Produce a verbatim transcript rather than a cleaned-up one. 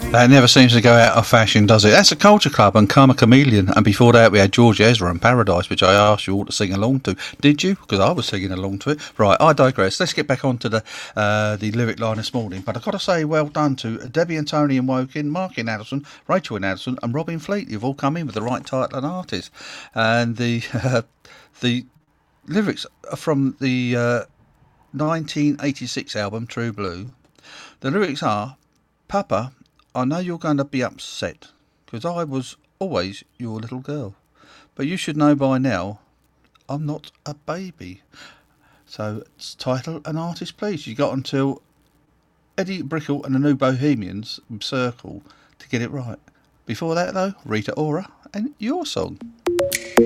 That never seems to go out of fashion, does it? That's a Culture Club and Karma Chameleon. And before that, we had George Ezra and Paradise, which I asked you all to sing along to. Did you? Because I was singing along to it. Right, I digress. Let's get back onto the uh, the lyric line this morning. But I've got to say, well done to Debbie and Tony in Woking, Mark in Addison, Rachel in Addison, and Robin Fleet. You've all come in with the right title and artist. And the uh, the lyrics are from the uh, nineteen eighty-six album True Blue. The lyrics are, Papa, I know you're going to be upset, because I was always your little girl. But you should know by now, I'm not a baby. So, it's title and artist, please. You got until Eddie Brickell and the New Bohemians Circle to get it right. Before that, though, Rita Ora and Your Song.